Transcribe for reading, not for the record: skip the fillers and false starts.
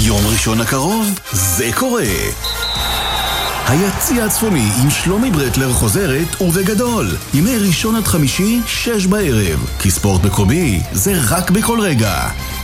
יום ראשון הקרוב, זה קורה. היציע הצפוני עם שלומי ברטלר חוזרת ובגדול. ימי ראשון עד חמישי, 6 בערב. כי ספורט מקומי זה רק בכל רגע.